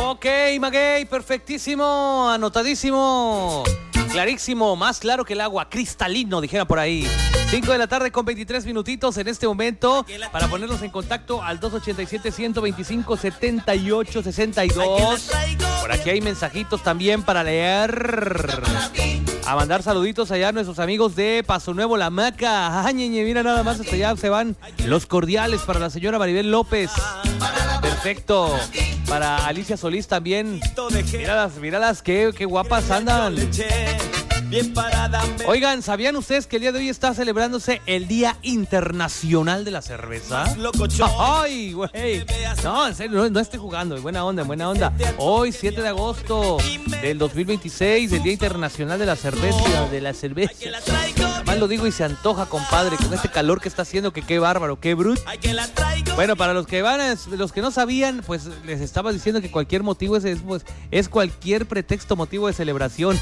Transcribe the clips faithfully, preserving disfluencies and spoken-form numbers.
Ok, Maguey, perfectísimo, anotadísimo, clarísimo, más claro que el agua, cristalino, dijera por ahí. cinco de la tarde con veintitrés minutitos en este momento para ponernos en contacto al dos ochenta y siete, ciento veinticinco, setenta y ocho, sesenta y dos. Por aquí hay mensajitos también para leer. A mandar saluditos allá a nuestros amigos de Paso Nuevo, La Maca. Ay, ñeñe, mira nada más, hasta allá se van los cordiales para la señora Maribel López. Perfecto. Para Alicia Solís también. Míralas, míralas, qué, qué guapas andan. Oigan, ¿sabían ustedes que el día de hoy está celebrándose el Día Internacional de la Cerveza? ¡Ay, güey! No, en serio, no, no estoy jugando, en buena onda, en buena onda. Hoy, siete de agosto del dos mil veintiséis, el Día Internacional de la Cerveza, de la cerveza. Además lo digo y se antoja, compadre, con este calor que está haciendo, que qué bárbaro, qué brut. Bueno, para los que van, a, los que no sabían, pues les estaba diciendo que cualquier motivo es, es, pues, es cualquier pretexto, motivo de celebración.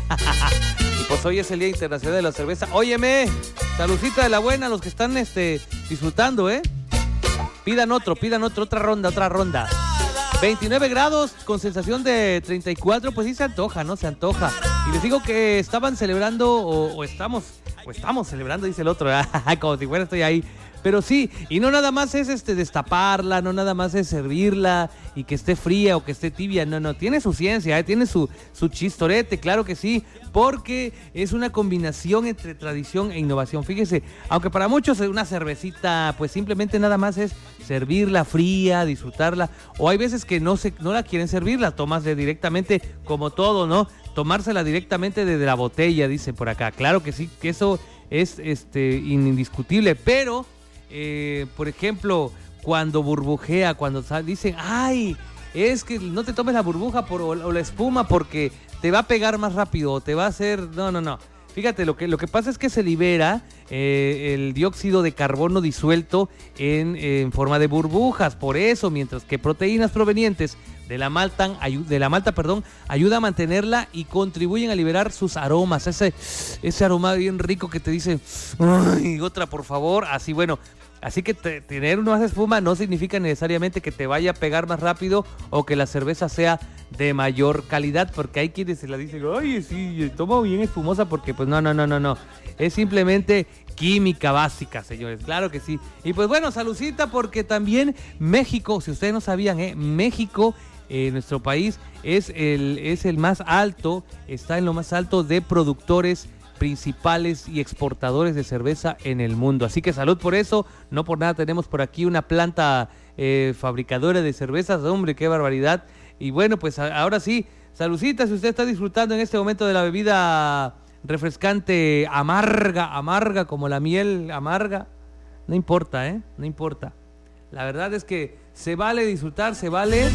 Pues hoy es el Día Internacional de la Cerveza. Óyeme, saludcita de la buena a los que están este, disfrutando, ¿eh? Pidan otro, pidan otro, otra ronda, otra ronda. veintinueve grados con sensación de treinta y cuatro, pues sí se antoja, ¿no? Se antoja. Y les digo que estaban celebrando, o, o estamos, o estamos celebrando, dice el otro, como si fuera estoy ahí. Pero sí, y no nada más es este destaparla, no nada más es servirla y que esté fría o que esté tibia, no, no, tiene su ciencia, ¿eh? Tiene su, su chistorete, claro que sí, porque es una combinación entre tradición e innovación. Fíjese, aunque para muchos una cervecita, pues simplemente nada más es servirla fría, disfrutarla, o hay veces que no se, no la quieren servir, la tomas de directamente, como todo, ¿no? Tomársela directamente desde la botella, dice por acá. Claro que sí, que eso es este indiscutible, pero... Eh, por ejemplo, cuando burbujea, cuando sal, dicen, ay, es que no te tomes la burbuja por, o, o la espuma porque te va a pegar más rápido, o te va a hacer... No, no, no. Fíjate, lo que, lo que pasa es que se libera eh, el dióxido de carbono disuelto en, en forma de burbujas. Por eso, mientras que proteínas provenientes de la malta, de la malta, perdón, ayuda a mantenerla y contribuyen a liberar sus aromas. Ese, ese aroma bien rico que te dice, ¡ay, otra, por favor! Así, bueno... Así que te, tener más espuma no significa necesariamente que te vaya a pegar más rápido o que la cerveza sea de mayor calidad, porque hay quienes se la dicen, oye, sí, tomo bien espumosa, porque pues no, no, no, no, no. Es simplemente química básica, señores, claro que sí. Y pues bueno, saludcita, porque también México, si ustedes no sabían, ¿eh? México, eh, nuestro país, es el, es el más alto, está en lo más alto de productores principales y exportadores de cerveza en el mundo. Así que salud por eso, no por nada tenemos por aquí una planta eh, fabricadora de cervezas, hombre, qué barbaridad. Y bueno, pues a, ahora sí, saludcita, si usted está disfrutando en este momento de la bebida refrescante amarga, amarga como la miel amarga, no importa, ¿eh? No importa. La verdad es que se vale disfrutar, se vale.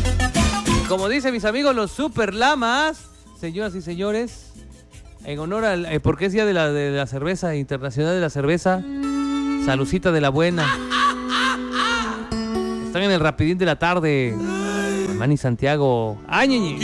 Y como dicen mis amigos los super lamas, señoras y señores, en honor al, eh, porque es día de la, de la cerveza, internacional de la cerveza, saludcita de la buena. Están en el rapidín de la tarde, con Manny Santiago. ¡Ay, ñeñe!